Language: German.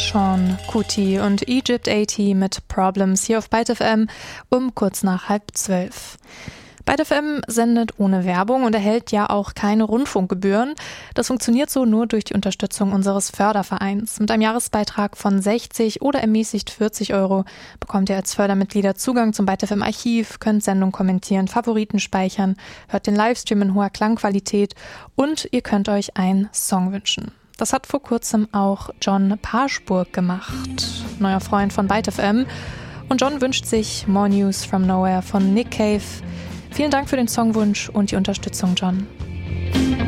Sean Kuti und Egypt 80 mit Problems hier auf Byte FM um kurz nach 11:30. Byte FM sendet ohne Werbung und erhält ja auch keine Rundfunkgebühren. Das funktioniert so nur durch die Unterstützung unseres Fördervereins. Mit einem Jahresbeitrag von 60 oder ermäßigt 40 € bekommt ihr als Fördermitglieder Zugang zum Byte FM Archiv, könnt Sendungen kommentieren, Favoriten speichern, hört den Livestream in hoher Klangqualität und ihr könnt euch einen Song wünschen. Das hat vor kurzem auch John Paschburg gemacht, neuer Freund von Byte FM. Und John wünscht sich More News from Nowhere von Nick Cave. Vielen Dank für den Songwunsch und die Unterstützung, John.